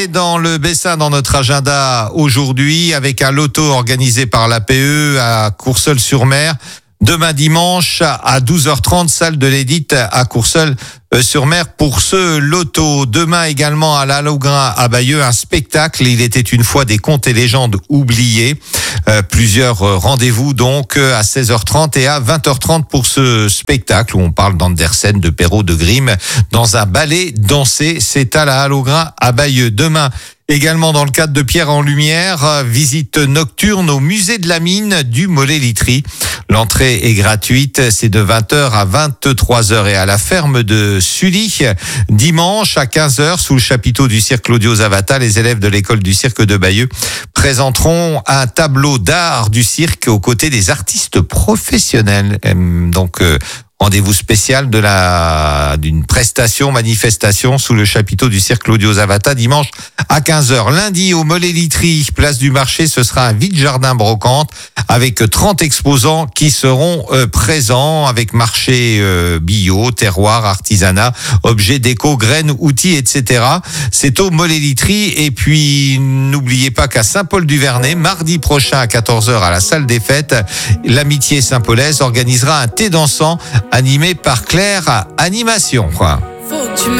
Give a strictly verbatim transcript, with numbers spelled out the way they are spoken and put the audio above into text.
Dans le Bessin, dans notre agenda aujourd'hui, avec un loto organisé par l'A P E à Courseulles-sur-Mer. Demain dimanche à douze heures trente, salle de l'Édite à Courseulles-sur-Mer pour ce loto. Demain également à l'Hallogrin à Bayeux, un spectacle. Il était une fois des contes et légendes oubliés. Euh, plusieurs rendez-vous donc à seize heures trente et à vingt heures trente pour ce spectacle où on parle d'Andersen, de Perrault, de Grimm dans un ballet dansé. C'est à la Hallogrin à Bayeux. Demain, également dans le cadre de Pierre en Lumière, visite nocturne au musée de la mine du Mollet-Litry. L'entrée est gratuite, c'est de vingt heures à vingt-trois heures et à la ferme de Sully. Dimanche à quinze heures, sous le chapiteau du cirque Claudio Zavata, les élèves de l'école du cirque de Bayeux présenteront un tableau d'art du cirque aux côtés des artistes professionnels. Donc, euh, rendez-vous spécial de la d'une prestation, manifestation sous le chapiteau du cirque Claudio Zavata dimanche à quinze heures. Lundi au Mollet-Litry, place du marché, ce sera un vide jardin brocante avec trente exposants qui seront euh, présents avec marché euh, bio, terroir, artisanat, objets déco, graines, outils, et cetera. C'est au Mollet-Litry. Et puis n'oubliez pas qu'à Saint-Paul-du-Vernay, mardi prochain à quatorze heures à la salle des fêtes, l'Amitié Saint-Paulaise organisera un thé dansant animé par Claire Animation. Faut que tu me